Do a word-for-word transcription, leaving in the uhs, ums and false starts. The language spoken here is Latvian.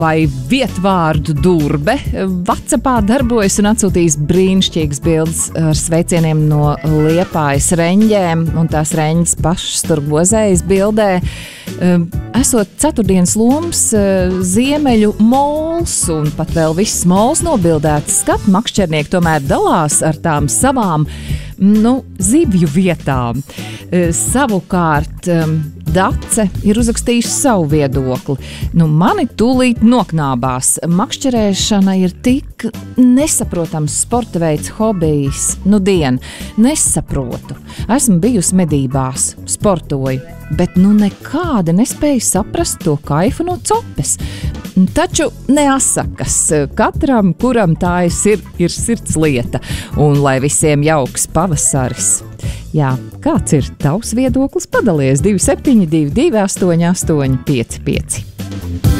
Vai vietvārdu Durbe WhatsAppā darbojas un atsūtīs brīnišķīgas bildes ar sveicieniem no Liepājas reņģēm, un tās reņģes pašas tur gozējas bildē. Esot ceturtdienas loms, ziemeļu mols un pat vēl viss mols nobildēts, skat makšķernieki tomēr dalās ar tām savām, nu, zivju vietām. Savukārt Dace ir uzrakstījuši savu viedokli. Nu, mani tūlīt noknābās. Makšķerēšana ir tik nesaprotams sporta veids, hobijs. Nu, dien, nesaprotu. Esmu bijusi medībās, sportoju, bet nu nekādi nespēju saprast to kaifu no copes. Taču neasakas. Katram, kuram tā ir, ir sirds lieta. Un lai visiem jauks pavasaris. Jā, kāds ir tavs viedoklis? Padalies divi septiņi divi divi astoņi astoņi pieci pieci.